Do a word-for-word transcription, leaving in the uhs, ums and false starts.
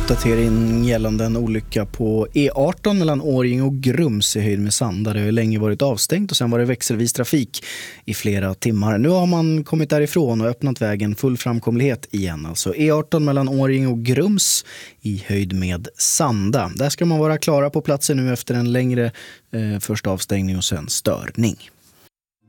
Uppdatering gällande en olycka på E arton mellan Årjäng och Grums i höjd med Sanda. Det har länge varit avstängt och sen var det växelvis trafik i flera timmar. Nu har man kommit därifrån och öppnat vägen full framkomlighet igen. Alltså E arton mellan Årjäng och Grums i höjd med Sanda. Där ska man vara klara på platsen nu efter en längre eh, första avstängning och sen störning.